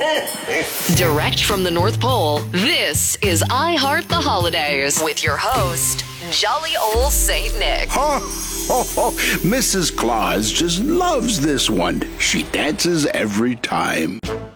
Direct from the North Pole, this is I Heart the Holidays with your host, Jolly Old Saint Nick. Mrs. Claus just loves this one. She dances every time.